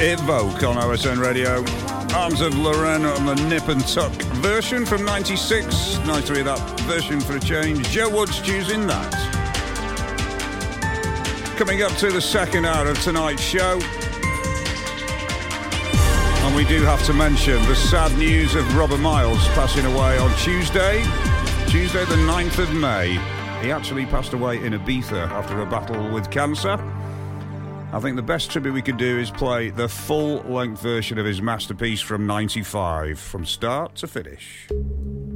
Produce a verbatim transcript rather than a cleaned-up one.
Evoke on O S N Radio. Arms of Lorraine on the Nip and Tuck version from ninety-six. Nice to hear that version for a change. Joe Wood's choosing that. Coming up to the second hour of tonight's show. And we do have to mention the sad news of Robert Miles passing away on Tuesday. Tuesday the ninth of May. He actually passed away in Ibiza after a battle with cancer. I think the best tribute we could do is play the full-length version of his masterpiece from ninety-five, from start to finish.